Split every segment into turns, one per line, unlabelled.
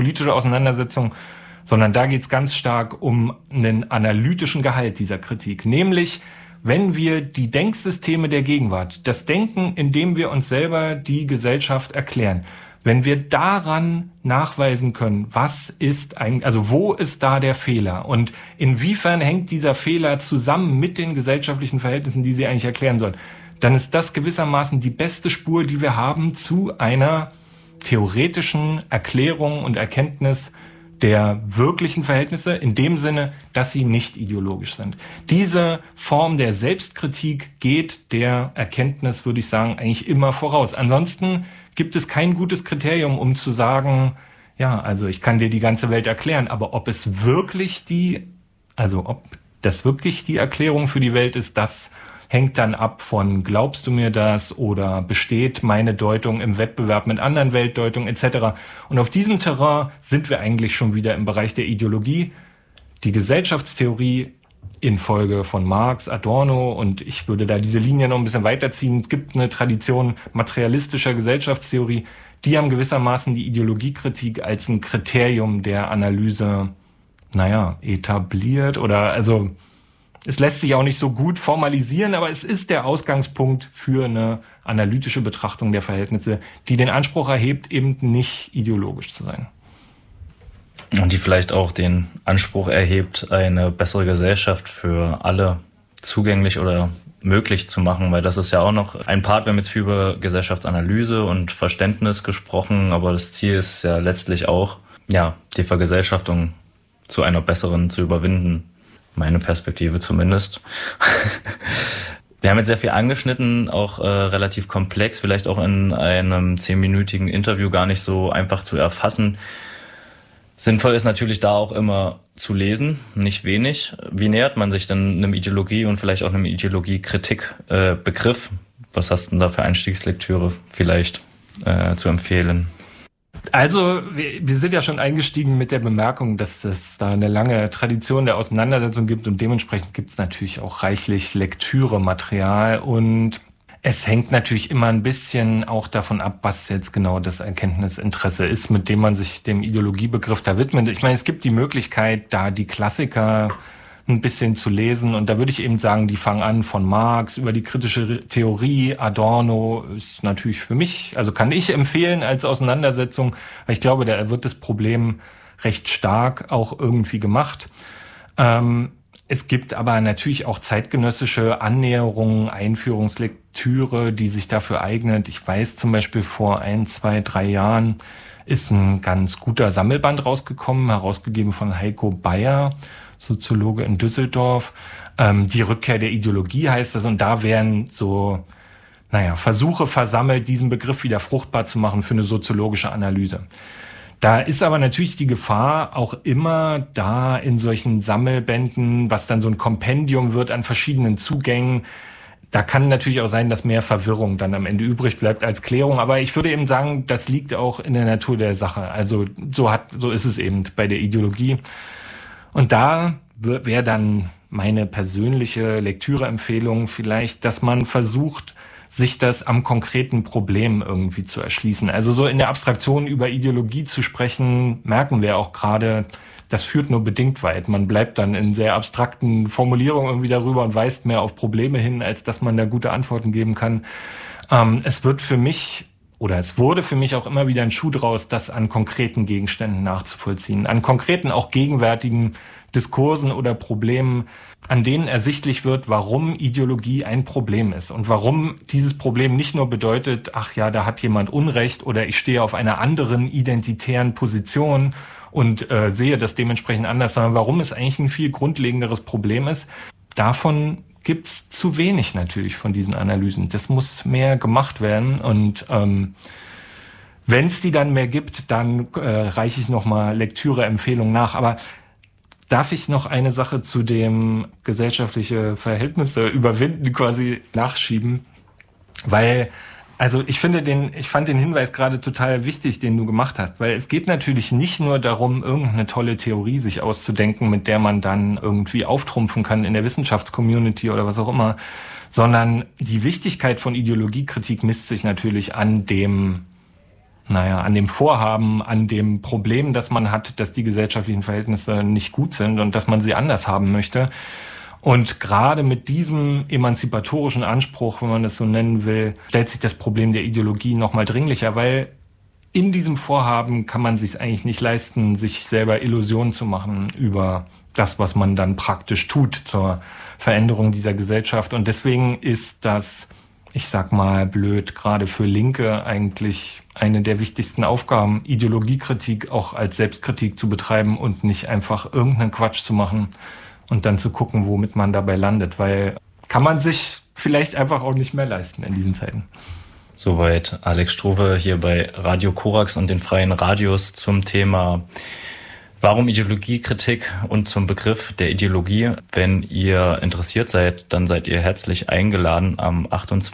politische Auseinandersetzung, sondern da geht es ganz stark um einen analytischen Gehalt dieser Kritik. Nämlich, wenn wir die Denksysteme der Gegenwart, das Denken, indem wir uns selber die Gesellschaft erklären, wenn wir daran nachweisen können, was ist eigentlich, also wo ist da der Fehler und inwiefern hängt dieser Fehler zusammen mit den gesellschaftlichen Verhältnissen, die sie eigentlich erklären sollen, dann ist das gewissermaßen die beste Spur, die wir haben zu einer theoretischen Erklärung und Erkenntnis der wirklichen Verhältnisse, in dem Sinne, dass sie nicht ideologisch sind. Diese Form der Selbstkritik geht der Erkenntnis, würde ich sagen, eigentlich immer voraus. Ansonsten gibt es kein gutes Kriterium, um zu sagen, ja, also ich kann dir die ganze Welt erklären, aber ob das wirklich die Erklärung für die Welt ist, das hängt dann ab von, glaubst du mir das oder besteht meine Deutung im Wettbewerb mit anderen Weltdeutungen etc. Und auf diesem Terrain sind wir eigentlich schon wieder im Bereich der Ideologie. Die Gesellschaftstheorie infolge von Marx, Adorno, und ich würde da diese Linie noch ein bisschen weiterziehen. Es gibt eine Tradition materialistischer Gesellschaftstheorie, die haben gewissermaßen die Ideologiekritik als ein Kriterium der Analyse, etabliert oder also es lässt sich auch nicht so gut formalisieren, aber es ist der Ausgangspunkt für eine analytische Betrachtung der Verhältnisse, die den Anspruch erhebt, eben nicht ideologisch zu sein.
Und die vielleicht auch den Anspruch erhebt, eine bessere Gesellschaft für alle zugänglich oder möglich zu machen, weil das ist ja auch noch ein Part. Wir haben jetzt viel über Gesellschaftsanalyse und Verständnis gesprochen, aber das Ziel ist ja letztlich auch, die Vergesellschaftung zu einer besseren zu überwinden. Meine Perspektive zumindest. Wir haben jetzt sehr viel angeschnitten, auch relativ komplex, vielleicht auch in einem 10-minütigen Interview gar nicht so einfach zu erfassen. Sinnvoll ist natürlich da auch immer zu lesen, nicht wenig. Wie nähert man sich denn einem Ideologie und vielleicht auch einem Ideologiekritik-Begriff? Was hast du denn da für Einstiegslektüre vielleicht zu empfehlen?
Also, wir sind ja schon eingestiegen mit der Bemerkung, dass es da eine lange Tradition der Auseinandersetzung gibt und dementsprechend gibt es natürlich auch reichlich Lektürematerial und es hängt natürlich immer ein bisschen auch davon ab, was jetzt genau das Erkenntnisinteresse ist, mit dem man sich dem Ideologiebegriff da widmet. Ich meine, es gibt die Möglichkeit, da die Klassiker ein bisschen zu lesen und da würde ich eben sagen, die fangen an von Marx über die kritische Theorie. Adorno ist natürlich für mich, also kann ich empfehlen als Auseinandersetzung, weil ich glaube, da wird das Problem recht stark auch irgendwie gemacht. Es gibt aber natürlich auch zeitgenössische Annäherungen, Einführungslektüre, die sich dafür eignet. Ich weiß zum Beispiel, vor 1, 2, 3 Jahren ist ein ganz guter Sammelband rausgekommen, herausgegeben von Heiko Bayer, Soziologe in Düsseldorf. Die Rückkehr der Ideologie heißt das, und da werden so, Versuche versammelt, diesen Begriff wieder fruchtbar zu machen für eine soziologische Analyse. Da ist aber natürlich die Gefahr auch immer da in solchen Sammelbänden, was dann so ein Kompendium wird an verschiedenen Zugängen. Da kann natürlich auch sein, dass mehr Verwirrung dann am Ende übrig bleibt als Klärung. Aber ich würde eben sagen, das liegt auch in der Natur der Sache. Also so ist es eben bei der Ideologie. Und da wäre dann meine persönliche Lektüreempfehlung vielleicht, dass man versucht, sich das am konkreten Problem irgendwie zu erschließen. Also so in der Abstraktion über Ideologie zu sprechen, merken wir auch gerade, das führt nur bedingt weit. Man bleibt dann in sehr abstrakten Formulierungen irgendwie darüber und weist mehr auf Probleme hin, als dass man da gute Antworten geben kann. Es wurde für mich auch immer wieder ein Schuh draus, das an konkreten Gegenständen nachzuvollziehen, an konkreten, auch gegenwärtigen Diskursen oder Problemen, an denen ersichtlich wird, warum Ideologie ein Problem ist und warum dieses Problem nicht nur bedeutet, da hat jemand Unrecht oder ich stehe auf einer anderen identitären Position und sehe das dementsprechend anders, sondern warum es eigentlich ein viel grundlegenderes Problem ist. Davon gibt's zu wenig natürlich von diesen Analysen. Das muss mehr gemacht werden und wenn es die dann mehr gibt, dann reiche ich nochmal Lektüreempfehlungen nach. Aber darf ich noch eine Sache zu dem gesellschaftliche Verhältnisse überwinden quasi nachschieben? Weil, also ich fand den Hinweis gerade total wichtig, den du gemacht hast, weil es geht natürlich nicht nur darum, irgendeine tolle Theorie sich auszudenken, mit der man dann irgendwie auftrumpfen kann in der Wissenschaftscommunity oder was auch immer, sondern die Wichtigkeit von Ideologiekritik misst sich natürlich an dem an dem Vorhaben, an dem Problem, das man hat, dass die gesellschaftlichen Verhältnisse nicht gut sind und dass man sie anders haben möchte. Und gerade mit diesem emanzipatorischen Anspruch, wenn man das so nennen will, stellt sich das Problem der Ideologie nochmal dringlicher, weil in diesem Vorhaben kann man sich eigentlich nicht leisten, sich selber Illusionen zu machen über das, was man dann praktisch tut zur Veränderung dieser Gesellschaft. Und deswegen ist das, ich sag mal blöd, gerade für Linke eigentlich eine der wichtigsten Aufgaben, Ideologiekritik auch als Selbstkritik zu betreiben und nicht einfach irgendeinen Quatsch zu machen und dann zu gucken, womit man dabei landet, weil kann man sich vielleicht einfach auch nicht mehr leisten in diesen Zeiten.
Soweit Alex Struve hier bei Radio Korax und den freien Radios zum Thema Warum Ideologiekritik und zum Begriff der Ideologie. Wenn ihr interessiert seid, dann seid ihr herzlich eingeladen, am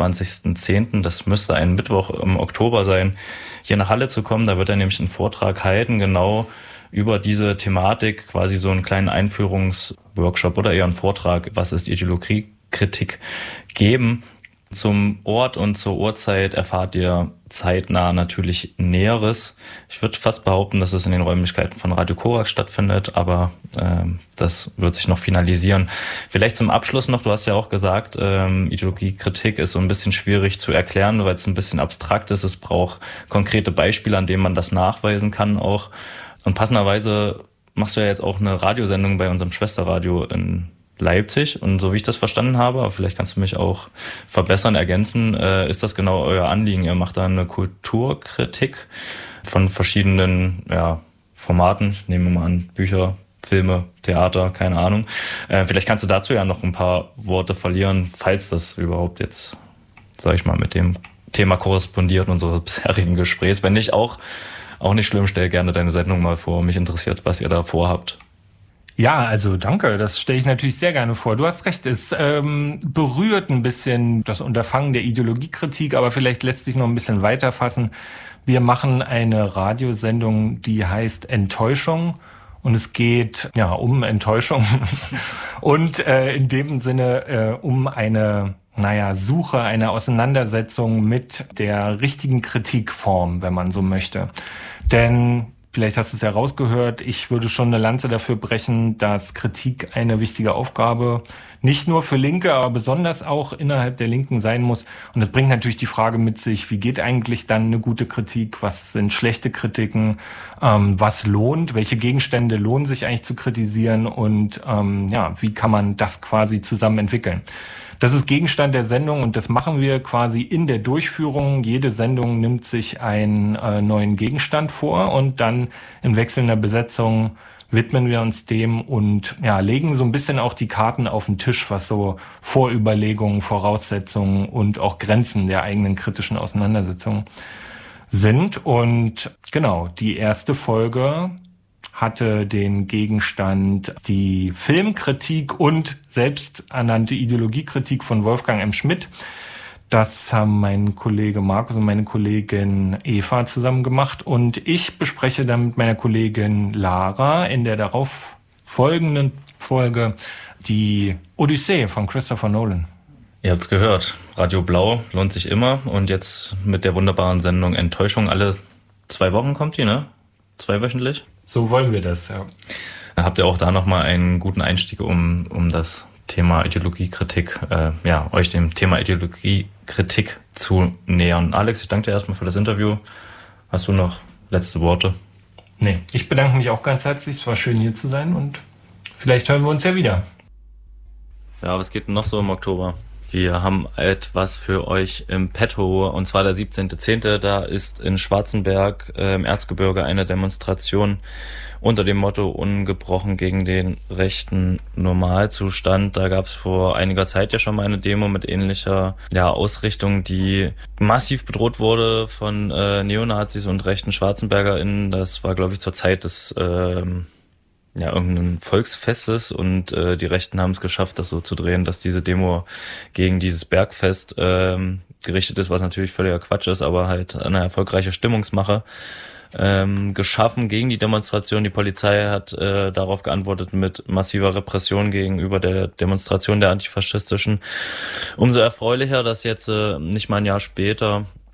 28.10., das müsste ein Mittwoch im Oktober sein, hier nach Halle zu kommen. Da wird er nämlich einen Vortrag halten, genau über diese Thematik, quasi so einen kleinen Einführungsworkshop oder eher einen Vortrag, was ist Ideologiekritik, geben. Zum Ort und zur Uhrzeit erfahrt ihr zeitnah natürlich Näheres. Ich würde fast behaupten, dass es in den Räumlichkeiten von Radio Korax stattfindet, aber das wird sich noch finalisieren. Vielleicht zum Abschluss noch, du hast ja auch gesagt, Ideologiekritik ist so ein bisschen schwierig zu erklären, weil es ein bisschen abstrakt ist. Es braucht konkrete Beispiele, an denen man das nachweisen kann auch. Und passenderweise machst du ja jetzt auch eine Radiosendung bei unserem Schwesterradio in Leipzig, und so wie ich das verstanden habe, aber vielleicht kannst du mich auch verbessern, ergänzen, ist das genau euer Anliegen. Ihr macht da eine Kulturkritik von verschiedenen Formaten, ich nehme mal an, Bücher, Filme, Theater, keine Ahnung. Vielleicht kannst du dazu ja noch ein paar Worte verlieren, falls das überhaupt jetzt, sag ich mal, mit dem Thema korrespondiert unseres bisherigen Gesprächs. Wenn nicht, auch nicht schlimm, stell gerne deine Sendung mal vor. Mich interessiert, was ihr da vorhabt.
Ja, also danke, das stelle ich natürlich sehr gerne vor. Du hast recht, es berührt ein bisschen das Unterfangen der Ideologiekritik, aber vielleicht lässt sich noch ein bisschen weiter fassen. Wir machen eine Radiosendung, die heißt Enttäuschung, und es geht um Enttäuschung und in dem Sinne um eine Suche, eine Auseinandersetzung mit der richtigen Kritikform, wenn man so möchte. Denn vielleicht hast du es ja rausgehört, ich würde schon eine Lanze dafür brechen, dass Kritik eine wichtige Aufgabe nicht nur für Linke, aber besonders auch innerhalb der Linken sein muss. Und das bringt natürlich die Frage mit sich, wie geht eigentlich dann eine gute Kritik? Was sind schlechte Kritiken? Was lohnt? Welche Gegenstände lohnen sich eigentlich zu kritisieren? Und wie kann man das quasi zusammen entwickeln? Das ist Gegenstand der Sendung, und das machen wir quasi in der Durchführung. Jede Sendung nimmt sich einen neuen Gegenstand vor, und dann in wechselnder Besetzung widmen wir uns dem und legen so ein bisschen auch die Karten auf den Tisch, was so Vorüberlegungen, Voraussetzungen und auch Grenzen der eigenen kritischen Auseinandersetzung sind. Und genau, die erste Folge hatte den Gegenstand die Filmkritik und selbsternannte Ideologiekritik von Wolfgang M. Schmidt. Das haben mein Kollege Markus und meine Kollegin Eva zusammen gemacht, und ich bespreche dann mit meiner Kollegin Lara in der darauf folgenden Folge die Odyssee von Christopher Nolan.
Ihr habt's gehört, Radio Blau lohnt sich immer, und jetzt mit der wunderbaren Sendung Enttäuschung, alle 2 Wochen kommt die, ne? 2wöchentlich?
So wollen wir das, ja.
Dann habt ihr auch da nochmal einen guten Einstieg, um das Thema Ideologiekritik, euch dem Thema Ideologiekritik zu nähern. Alex, ich danke dir erstmal für das Interview. Hast du noch letzte Worte?
Nee, ich bedanke mich auch ganz herzlich. Es war schön, hier zu sein, und vielleicht hören wir uns ja wieder.
Ja, was geht denn noch so im Oktober? Wir haben etwas für euch im Petto, und zwar der 17.10. Da ist in Schwarzenberg im Erzgebirge eine Demonstration unter dem Motto Ungebrochen gegen den rechten Normalzustand. Da gab es vor einiger Zeit ja schon mal eine Demo mit ähnlicher Ausrichtung, die massiv bedroht wurde von Neonazis und rechten SchwarzenbergerInnen. Das war, glaube ich, zur Zeit des irgendein Volksfestes, und die Rechten haben es geschafft, das so zu drehen, dass diese Demo gegen dieses Bergfest gerichtet ist, was natürlich völliger Quatsch ist, aber halt eine erfolgreiche Stimmungsmache geschaffen gegen die Demonstration. Die Polizei hat darauf geantwortet mit massiver Repression gegenüber der Demonstration der antifaschistischen. Umso erfreulicher, dass jetzt nicht mal ein Jahr später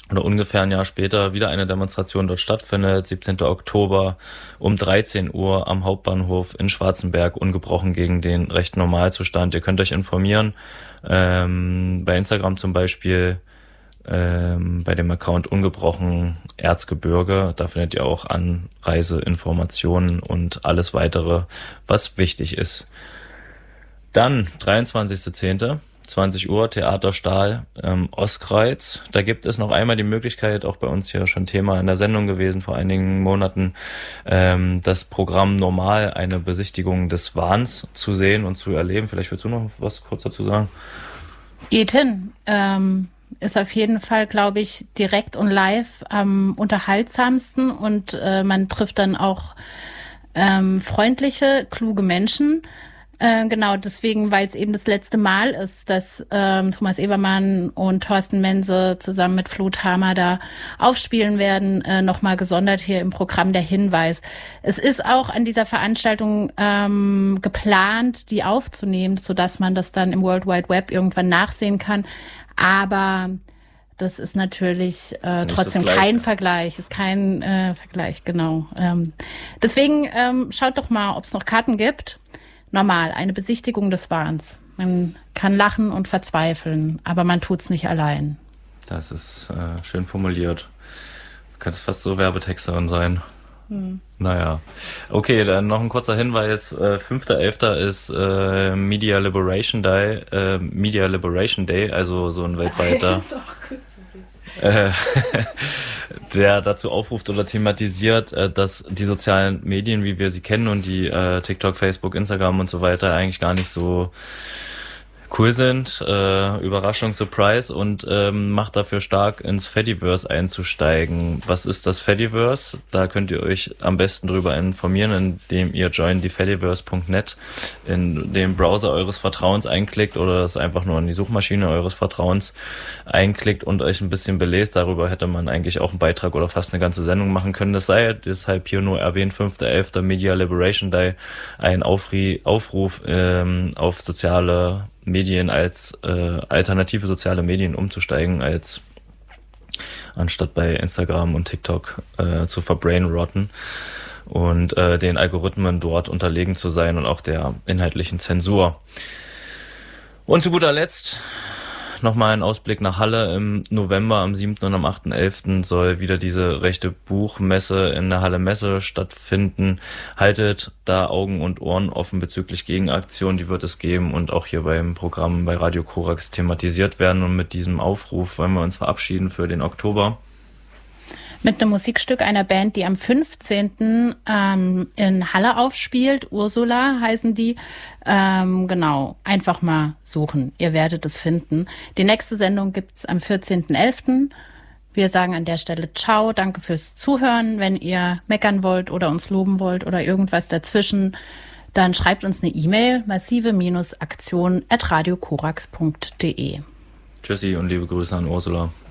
oder ungefähr ein Jahr später wieder eine Demonstration dort stattfindet, 17. Oktober um 13 Uhr am Hauptbahnhof in Schwarzenberg, ungebrochen gegen den rechten Normalzustand. Ihr könnt euch informieren, bei Instagram zum Beispiel, bei dem Account ungebrochen Erzgebirge. Da findet ihr auch Anreiseinformationen und alles weitere, was wichtig ist. Dann 23.10. 20 Uhr, Theater Stahl, Ostkreuz. Da gibt es noch einmal die Möglichkeit, auch bei uns hier schon Thema in der Sendung gewesen vor einigen Monaten, das Programm Normal, eine Besichtigung des Wahns zu sehen und zu erleben. Vielleicht willst du noch was kurz dazu sagen?
Geht hin. Ist auf jeden Fall, glaube ich, direkt und live am unterhaltsamsten und man trifft dann auch freundliche, kluge Menschen. Genau, deswegen, weil es eben das letzte Mal ist, dass Thomas Ebermann und Thorsten Mense zusammen mit Flo Thamer da aufspielen werden, nochmal gesondert hier im Programm der Hinweis. Es ist auch an dieser Veranstaltung geplant, die aufzunehmen, sodass man das dann im World Wide Web irgendwann nachsehen kann. Aber das ist natürlich trotzdem kein Vergleich, ist kein Vergleich, genau. Deswegen schaut doch mal, ob es noch Karten gibt. Normal, eine Besichtigung des Wahns. Man kann lachen und verzweifeln, aber man tut's nicht allein.
Das ist schön formuliert. Du kannst fast so Werbetexterin sein. Naja. Okay, dann noch ein kurzer Hinweis. 5.11. ist Media Liberation Day, also so ein weltweiter, der dazu aufruft oder thematisiert, dass die sozialen Medien, wie wir sie kennen und die TikTok, Facebook, Instagram und so weiter eigentlich gar nicht so cool sind. Überraschung, Surprise, und macht dafür stark, ins Fediverse einzusteigen. Was ist das Fediverse? Da könnt ihr euch am besten drüber informieren, indem ihr jointhefediverse.net in den Browser eures Vertrauens einklickt oder das einfach nur in die Suchmaschine eures Vertrauens einklickt und euch ein bisschen belest. Darüber hätte man eigentlich auch einen Beitrag oder fast eine ganze Sendung machen können. Das sei deshalb hier nur erwähnt, 5.11. Media Liberation Day, ein Aufruf auf soziale Medien als alternative soziale Medien umzusteigen, als anstatt bei Instagram und TikTok zu verbrainrotten und den Algorithmen dort unterlegen zu sein und auch der inhaltlichen Zensur. Und zu guter Letzt nochmal ein Ausblick nach Halle. Im November, am 7. und am 8.11. soll wieder diese rechte Buchmesse in der Halle Messe stattfinden. Haltet da Augen und Ohren offen bezüglich Gegenaktionen, die wird es geben und auch hier beim Programm bei Radio Korax thematisiert werden. Und mit diesem Aufruf wollen wir uns verabschieden für den Oktober.
Mit einem Musikstück einer Band, die am 15. in Halle aufspielt. Ursula heißen die. Genau, einfach mal suchen. Ihr werdet es finden. Die nächste Sendung gibt's am 14.11. Wir sagen an der Stelle Ciao, danke fürs Zuhören. Wenn ihr meckern wollt oder uns loben wollt oder irgendwas dazwischen, dann schreibt uns eine E-Mail, massive-aktion@radiokorax.de.
Tschüssi und liebe Grüße an Ursula.